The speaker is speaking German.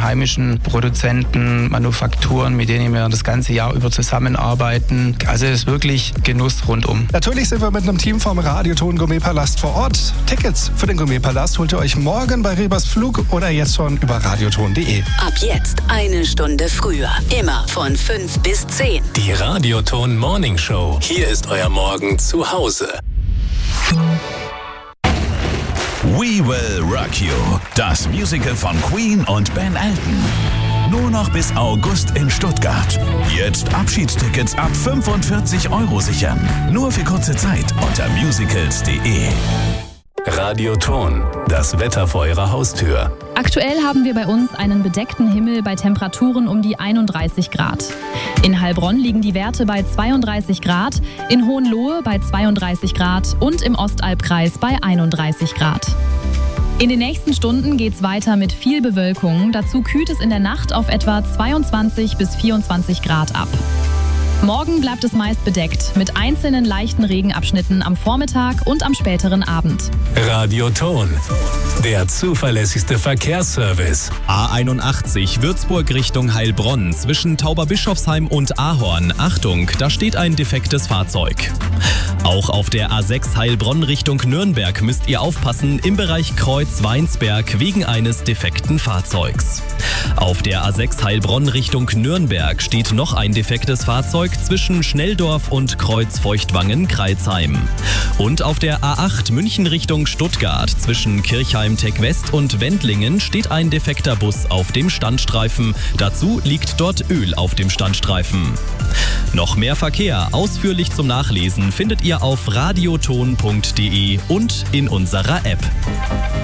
heimischen Produzenten, Manufakturen, mit denen wir das ganze Jahr über zusammenarbeiten. Also es ist wirklich Genuss rundum. Natürlich sind wir mit einem Team vom Radioton Gourmetpalast vor Ort. Tickets für den Gourmetpalast holt ihr euch morgen bei Rebers Flug oder jetzt schon über radioton.de. Ab jetzt 1 Stunde früher. Immer von 5 bis 10. Die Radioton Morning Show. Hier ist euer Morgen zu Hause. We Will Rock You. Das Musical von Queen und Ben Elton. Nur noch bis August in Stuttgart. Jetzt Abschiedstickets ab 45 € sichern. Nur für kurze Zeit unter musicals.de. Radioton, das Wetter vor ihrer Haustür. Aktuell haben wir bei uns einen bedeckten Himmel bei Temperaturen um die 31 Grad. In Heilbronn liegen die Werte bei 32 Grad, in Hohenlohe bei 32 Grad und im Ostalbkreis bei 31 Grad. In den nächsten Stunden geht's weiter mit viel Bewölkung. Dazu kühlt es in der Nacht auf etwa 22 bis 24 Grad ab. Morgen bleibt es meist bedeckt, mit einzelnen leichten Regenabschnitten am Vormittag und am späteren Abend. Radioton, der zuverlässigste Verkehrsservice. A81 Würzburg Richtung Heilbronn zwischen Tauberbischofsheim und Ahorn. Achtung, da steht ein defektes Fahrzeug. Auch auf der A6 Heilbronn Richtung Nürnberg müsst ihr aufpassen im Bereich Kreuz-Weinsberg wegen eines defekten Fahrzeugs. Auf der A6 Heilbronn Richtung Nürnberg steht noch ein defektes Fahrzeug zwischen Schnelldorf und Kreuz-Feuchtwangen-Kreilsheim. Und auf der A8 München Richtung Stuttgart zwischen Kirchheim-Tech-West und Wendlingen steht ein defekter Bus auf dem Standstreifen. Dazu liegt dort Öl auf dem Standstreifen. Noch mehr Verkehr ausführlich zum Nachlesen findet ihr auf radioton.de und in unserer App.